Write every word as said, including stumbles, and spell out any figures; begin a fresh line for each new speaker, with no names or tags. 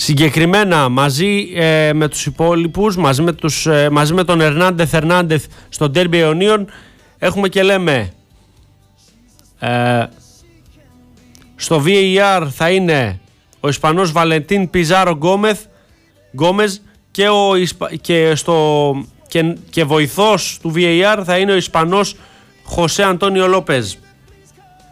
Συγκεκριμένα μαζί ε, με τους υπόλοιπους, μαζί με, τους, ε, μαζί με τον Ερνάντεθ Ερνάντεθ στο ντέρμπι αιωνίων, έχουμε και λέμε ε, στο βι έι αρ θα είναι ο Ισπανός Βαλεντίν Πιζάρο Γκόμεθ Γκόμεζ και, ο, και, στο, και, και βοηθός του βι έι αρ θα είναι ο Ισπανός Χωσέ Αντώνιο Λόπεζ.